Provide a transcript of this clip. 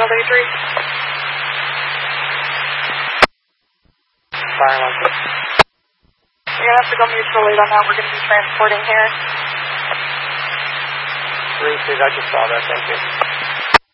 Building 3. Fire 1. You're going to have to go mutual lead on that. We're going to be transporting here. 3-6, I just saw that. Thank you.